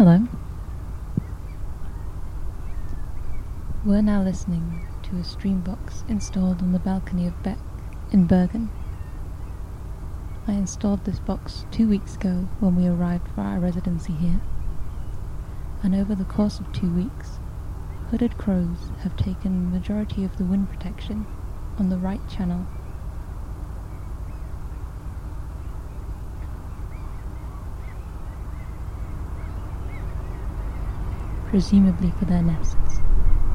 Hello. We're now listening to a stream box installed on the balcony of Beck in Bergen. I installed this box 2 weeks ago when we arrived for our residency here, and over the course of 2 weeks, hooded crows have taken the majority of the wind protection on the right channel. Presumably for their nests.